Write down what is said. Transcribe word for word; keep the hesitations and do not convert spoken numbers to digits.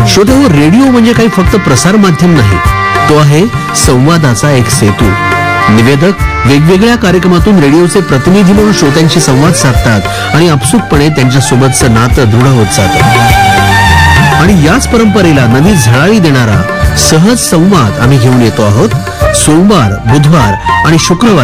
श्रोतेहो, radio म्हणजे काही फक्त प्रसार माध्यम नाही, तो आहे संवादाचा एक सेतू. निवेदक वेगवेगळ्या कार्यक्रमातून रेडिओचे प्रतिनिधी म्हणून श्रोत्यांशी संवाद साधतात आणि आपसुकपणे त्यांच्यासोबतचं नातं दृढ होत जातं. आणि याच परंपरेला नवी झळाळी देणारा सहज संवाद आम्ही घेऊन येतो आहोत. सोमवार, बुधवार आणि शुक्रवार